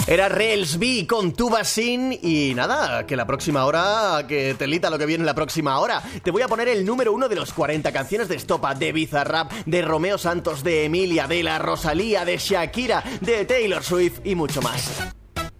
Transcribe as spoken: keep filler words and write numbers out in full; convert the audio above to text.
Era Rels B con Tubasin y nada, que la próxima hora, que telita lo que viene la próxima hora. Te voy a poner el número uno de los cuarenta canciones de Estopa, de Bizarrap, de Romeo Santos, de Emilia, de la Rosalía, de Shakira, de Taylor Swift y mucho más.